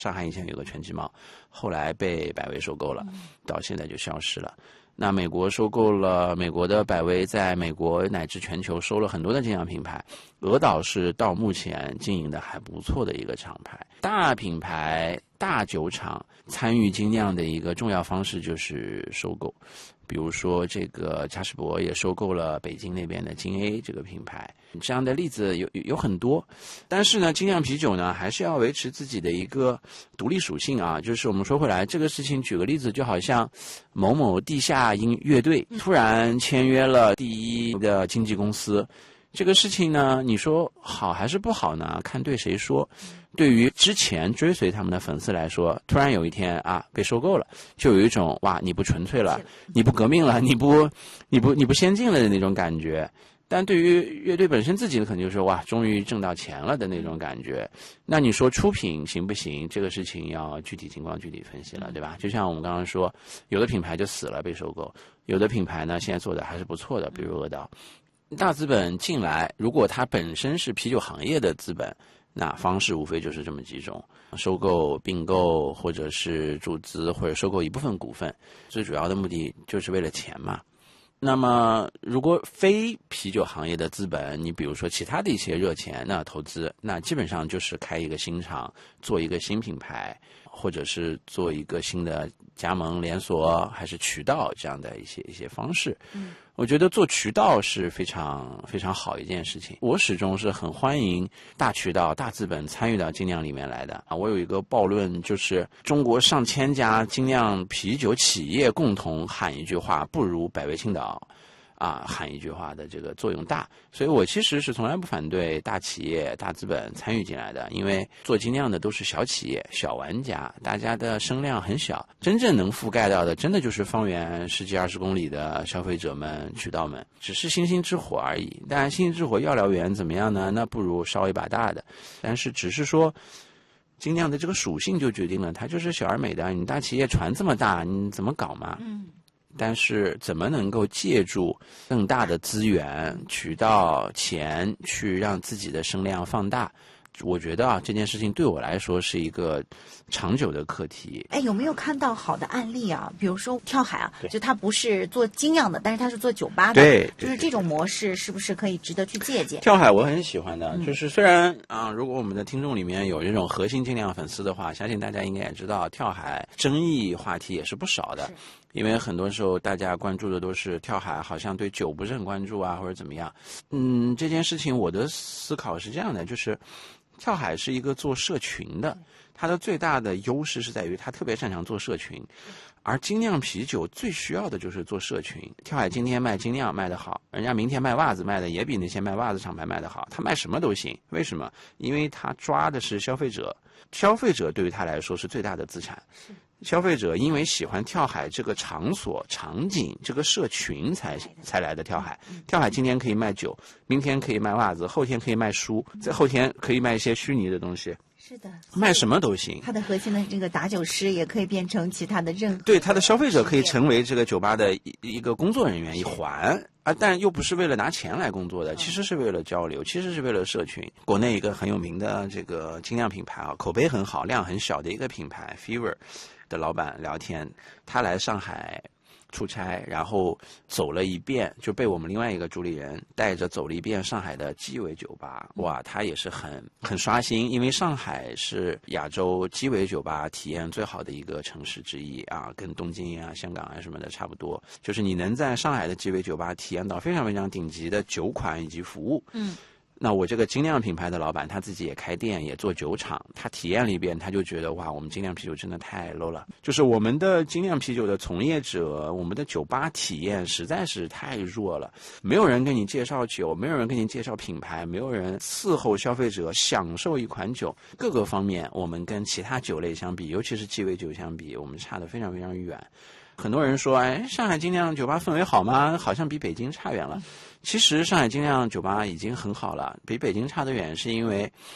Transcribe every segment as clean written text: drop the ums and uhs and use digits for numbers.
上海以前有个全季猫，后来被百威收购了，到现在就消失了。那美国收购了美国的百威，在美国乃至全球收了很多的精酿品牌。鹅岛是到目前经营的还不错的一个厂牌。大品牌、大酒厂参与精酿的一个重要方式就是收购。比如说这个嘉士伯也收购了北京那边的金 A 这个品牌，这样的例子有很多。但是呢，精酿啤酒呢还是要维持自己的一个独立属性啊。就是我们说回来，这个事情举个例子，就好像某某地下音乐队突然签约了第一的经纪公司，这个事情呢，你说好还是不好呢？看对谁说。对于之前追随他们的粉丝来说，突然有一天啊被收购了，就有一种哇你不纯粹了，你不革命了，你不先进了的那种感觉。但对于乐队本身自己呢，可能就是哇终于挣到钱了的那种感觉。那你说出品行不行？这个事情要具体情况具体分析了，对吧？就像我们刚刚说，有的品牌就死了被收购，有的品牌呢现在做的还是不错的，比如鹅岛。大资本进来，如果它本身是啤酒行业的资本，那方式无非就是这么几种：收购、并购，或者是注资，或者收购一部分股份。最主要的目的就是为了钱嘛。那么，如果非啤酒行业的资本，你比如说其他的一些热钱，那投资，那基本上就是开一个新厂，做一个新品牌，或者是做一个新的加盟连锁，还是渠道这样的一些方式。我觉得做渠道是非常非常好一件事情。我始终是很欢迎大渠道、大资本参与到精酿里面来的啊。我有一个暴论，就是中国上千家精酿啤酒企业共同喊一句话，不如百威青岛喊一句话的这个作用大。所以我其实是从来不反对大企业、大资本参与进来的，因为做精酿的都是小企业、小玩家，大家的声量很小，真正能覆盖到的真的就是方圆10几20公里的消费者们、渠道们，只是星星之火而已。当然星星之火要燎原怎么样呢？那不如烧一把大的。但是只是说精酿的这个属性就决定了它就是小而美的，你大企业船这么大你怎么搞嘛？但是怎么能够借助更大的资源、渠道、钱去让自己的声量放大？我觉得这件事情对我来说是一个长久的课题。 有没有看到好的案例啊？比如说跳海就它不是做精酿的，但是它是做酒吧的， 对， 就是这种模式是不是可以值得去借鉴？ 跳海我很喜欢的，就是虽然如果我们的听众里面有这种核心精酿粉丝的话，相信大家应该也知道，跳海争议话题也是不少的。因为很多时候大家关注的都是跳海好像对酒不是很关注或者怎么样。这件事情我的思考是这样的，就是跳海是一个做社群的，它的最大的优势是在于它特别擅长做社群，而精酿啤酒最需要的就是做社群。跳海今天卖精酿卖得好，人家明天卖袜子卖的也比那些卖袜子厂牌卖得好，他卖什么都行。为什么？因为他抓的是消费者，消费者对于他来说是最大的资产。消费者因为喜欢跳海这个场所、场景、这个社群才来的跳海。跳海今天可以卖酒，明天可以卖袜子，后天可以卖书，再后天可以卖一些虚拟的东西。 是的， 卖什么都行。 它的核心的这个打酒师也可以变成其他的任何。 对，它的消费者可以成为这个酒吧的一个工作人员一环但又不是为了拿钱来工作的，其实是为了交流，其实是为了社群。国内一个很有名的这个精酿品牌口碑很好、量很小的一个品牌 Fever 的老板聊天，他来上海出差，然后走了一遍，就被我们另外一个主理人带着走了一遍上海的鸡尾酒吧。哇，他也是很刷新，因为上海是亚洲鸡尾酒吧体验最好的一个城市之一跟东京香港什么的差不多。就是你能在上海的鸡尾酒吧体验到非常非常顶级的酒款以及服务。那我这个精酿品牌的老板他自己也开店也做酒厂，他体验了一遍，他就觉得哇，我们精酿啤酒真的太 low 了。就是我们的精酿啤酒的从业者，我们的酒吧体验实在是太弱了，没有人跟你介绍酒，没有人跟你介绍品牌，没有人伺候消费者享受一款酒，各个方面我们跟其他酒类相比，尤其是鸡尾酒相比，我们差得非常非常远。很多人说上海精酿酒吧氛围好吗？好像比北京差远了。其实上海精酿酒吧已经很好了，比北京差得远是因为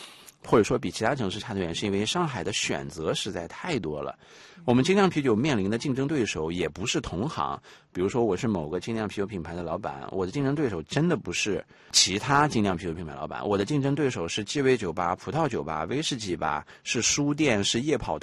或者说比其他城市差得远，是因为上海的选择实在太多了。我们精酿啤酒面临的竞争对手也不是同行，比如说我是某个精酿啤酒品牌的老板，我的竞争对手真的不是其他精酿啤酒品牌老板，我的竞争对手是鸡尾酒吧、葡萄酒吧、威士忌吧，是书店，是夜跑